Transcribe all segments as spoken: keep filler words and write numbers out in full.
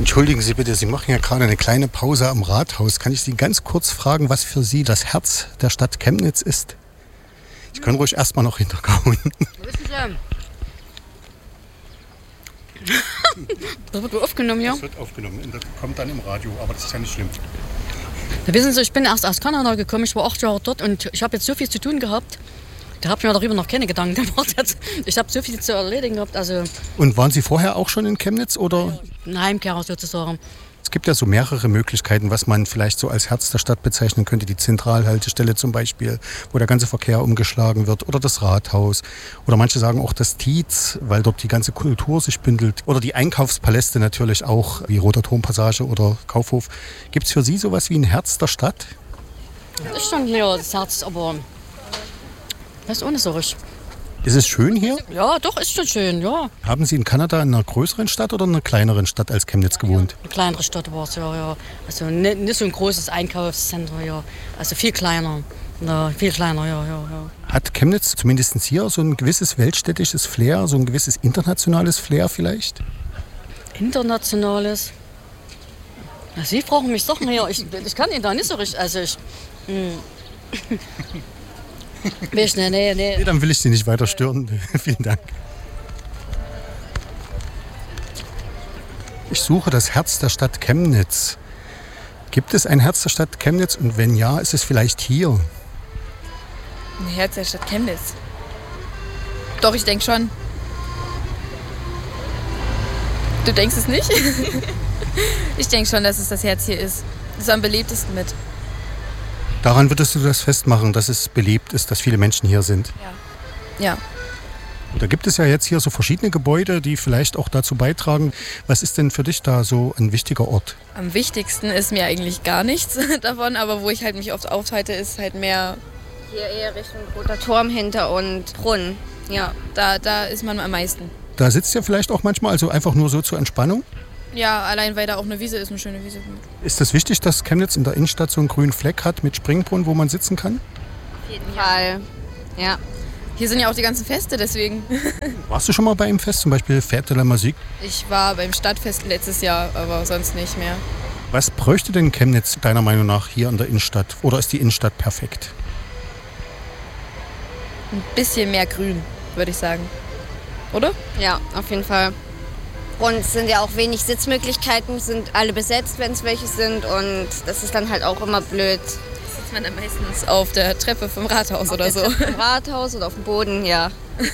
Entschuldigen Sie bitte, Sie machen ja gerade eine kleine Pause am Rathaus. Kann ich Sie ganz kurz fragen, was für Sie das Herz der Stadt Chemnitz ist? Ich kann ruhig erstmal noch hinterkauen. Das wird aufgenommen, ja? Das wird aufgenommen und das kommt dann im Radio, aber das ist ja nicht schlimm. Da wissen Sie, ich bin erst aus Kanada gekommen, ich war acht Jahre dort und ich habe jetzt so viel zu tun gehabt. Da habe ich mir darüber noch keine Gedanken gemacht. Ich habe so viel zu erledigen gehabt. Also und waren Sie vorher auch schon in Chemnitz oder? Ein Heimkehrer sozusagen. Es gibt ja so mehrere Möglichkeiten, was man vielleicht so als Herz der Stadt bezeichnen könnte. Die Zentralhaltestelle zum Beispiel, wo der ganze Verkehr umgeschlagen wird. Oder das Rathaus. Oder manche sagen auch das Tietz, weil dort die ganze Kultur sich bündelt. Oder die Einkaufspaläste natürlich auch, wie Roter Turmpassage oder Kaufhof. Gibt es für Sie sowas wie ein Herz der Stadt? Das ist schon ja, das Herz, aber das ist auch nicht so richtig. Ist es schön hier? Ja, doch, ist schon schön, ja. Haben Sie in Kanada in einer größeren Stadt oder in einer kleineren Stadt als Chemnitz gewohnt? Eine kleinere Stadt war es, ja, ja. Also nicht, nicht so ein großes Einkaufszentrum, ja. Also viel kleiner. Ja, viel kleiner, ja, ja, ja. Hat Chemnitz zumindest hier so ein gewisses weltstädtisches Flair, so ein gewisses internationales Flair vielleicht? Internationales? Ja, Sie fragen mich Sachen hier. Ich, ich kann Ihnen da nicht so richtig. Also ich. Hm. Nee, nee, nee. Nee, dann will ich Sie nicht weiter stören. Vielen Dank. Ich suche das Herz der Stadt Chemnitz. Gibt es ein Herz der Stadt Chemnitz? Und wenn ja, ist es vielleicht hier? Ein Herz der Stadt Chemnitz? Doch, ich denke schon. Du denkst es nicht? Ich denke schon, dass es das Herz hier ist. Das ist am beliebtesten mit. Daran würdest du das festmachen, dass es belebt ist, dass viele Menschen hier sind? Ja. Ja. Da gibt es ja jetzt hier so verschiedene Gebäude, die vielleicht auch dazu beitragen. Was ist denn für dich da so ein wichtiger Ort? Am wichtigsten ist mir eigentlich gar nichts davon, aber wo ich halt mich oft aufhalte, ist halt mehr... Hier eher Richtung Roter Turm hinter und Brunnen. Ja, da, da ist man am meisten. Da sitzt ihr vielleicht auch manchmal, also einfach nur so zur Entspannung? Ja, allein weil da auch eine Wiese ist, eine schöne Wiese. Ist es wichtig, dass Chemnitz in der Innenstadt so einen grünen Fleck hat mit Springbrunnen, wo man sitzen kann? Auf jeden Fall, ja. Hier sind ja auch die ganzen Feste, deswegen. Warst du schon mal bei einem Fest, zum Beispiel Fête de la Musique? Ich war beim Stadtfest letztes Jahr, aber sonst nicht mehr. Was bräuchte denn Chemnitz deiner Meinung nach hier in der Innenstadt? Oder ist die Innenstadt perfekt? Ein bisschen mehr Grün, würde ich sagen. Oder? Ja, auf jeden Fall. Und es sind ja auch wenig Sitzmöglichkeiten, sind alle besetzt, wenn es welche sind. Und das ist dann halt auch immer blöd. Sitzt man dann meistens auf der Treppe vom Rathaus auf oder der so. Treppe vom Rathaus oder auf dem Boden, ja.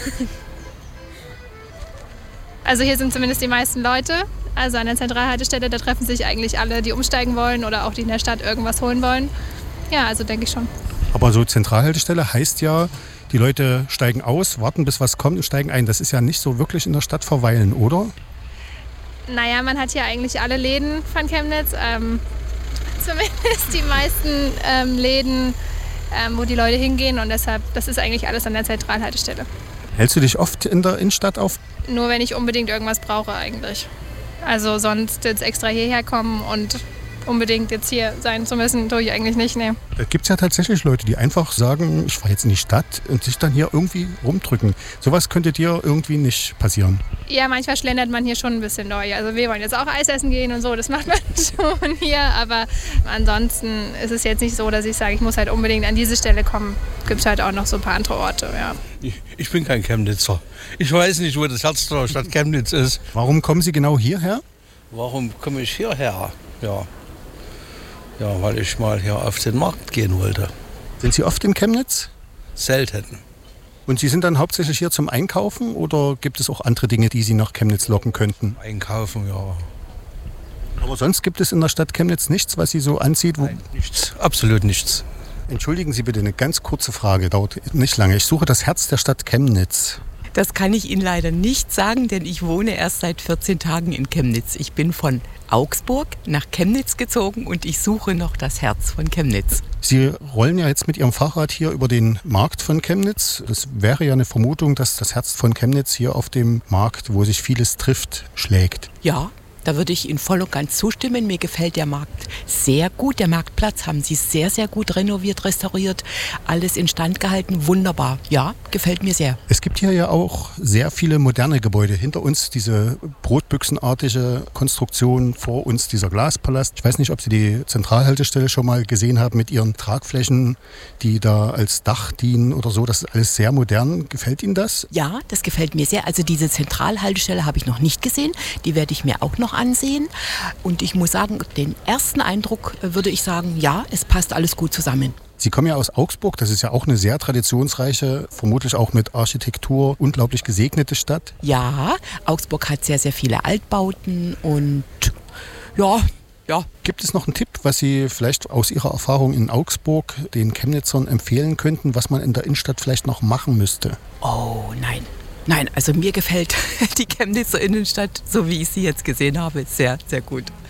Also hier sind zumindest die meisten Leute. Also an der Zentralhaltestelle, da treffen sich eigentlich alle, die umsteigen wollen oder auch die in der Stadt irgendwas holen wollen. Ja, also denke ich schon. Aber so Zentralhaltestelle heißt ja, die Leute steigen aus, warten bis was kommt und steigen ein. Das ist ja nicht so wirklich in der Stadt verweilen, oder? Naja, man hat hier eigentlich alle Läden von Chemnitz. Ähm, zumindest die meisten ähm, Läden, ähm, wo die Leute hingehen. Und deshalb, das ist eigentlich alles an der Zentralhaltestelle. Hältst du dich oft in der Innenstadt auf? Nur wenn ich unbedingt irgendwas brauche eigentlich. Also sonst jetzt extra hierher kommen und unbedingt jetzt hier sein zu müssen, tue ich eigentlich nicht, nee. Da gibt es ja tatsächlich Leute, die einfach sagen, ich fahre jetzt in die Stadt und sich dann hier irgendwie rumdrücken. Sowas könnte dir irgendwie nicht passieren. Ja, manchmal schlendert man hier schon ein bisschen neu. Also wir wollen jetzt auch Eis essen gehen und so, das macht man schon hier. Aber ansonsten ist es jetzt nicht so, dass ich sage, ich muss halt unbedingt an diese Stelle kommen. Es gibt halt auch noch so ein paar andere Orte, ja. Ich, ich bin kein Chemnitzer. Ich weiß nicht, wo das Herz der Stadt Chemnitz ist. Warum kommen Sie genau hierher? Warum komme ich hierher? Ja. Ja, weil ich mal hier auf den Markt gehen wollte. Sind Sie oft in Chemnitz? Selten. Und Sie sind dann hauptsächlich hier zum Einkaufen oder gibt es auch andere Dinge, die Sie nach Chemnitz locken könnten? Einkaufen, ja. Aber sonst gibt es in der Stadt Chemnitz nichts, was Sie so anzieht? Wo Nein, nichts, absolut nichts. Entschuldigen Sie bitte, eine ganz kurze Frage, dauert nicht lange. Ich suche das Herz der Stadt Chemnitz. Das kann ich Ihnen leider nicht sagen, denn ich wohne erst seit vierzehn Tagen in Chemnitz. Ich bin von Augsburg nach Chemnitz gezogen und ich suche noch das Herz von Chemnitz. Sie rollen ja jetzt mit Ihrem Fahrrad hier über den Markt von Chemnitz. Das wäre ja eine Vermutung, dass das Herz von Chemnitz hier auf dem Markt, wo sich vieles trifft, schlägt. Ja, Da würde ich Ihnen voll und ganz zustimmen. Mir gefällt der Markt sehr gut. Der Marktplatz haben Sie sehr, sehr gut renoviert, restauriert, alles instand gehalten. Wunderbar. Ja, gefällt mir sehr. Es gibt hier ja auch sehr viele moderne Gebäude. Hinter uns diese brotbüchsenartige Konstruktion, vor uns dieser Glaspalast. Ich weiß nicht, ob Sie die Zentralhaltestelle schon mal gesehen haben mit ihren Tragflächen, die da als Dach dienen oder so. Das ist alles sehr modern. Gefällt Ihnen das? Ja, das gefällt mir sehr. Also diese Zentralhaltestelle habe ich noch nicht gesehen. Die werde ich mir auch noch ansehen. Und ich muss sagen, den ersten Eindruck würde ich sagen, ja, es passt alles gut zusammen. Sie kommen ja aus Augsburg, das ist ja auch eine sehr traditionsreiche, vermutlich auch mit Architektur unglaublich gesegnete Stadt. Ja, Augsburg hat sehr, sehr viele Altbauten und ja, ja. Gibt es noch einen Tipp, was Sie vielleicht aus Ihrer Erfahrung in Augsburg den Chemnitzern empfehlen könnten, was man in der Innenstadt vielleicht noch machen müsste? Oh nein. Nein, also mir gefällt die Chemnitzer Innenstadt, so wie ich sie jetzt gesehen habe, sehr, sehr gut.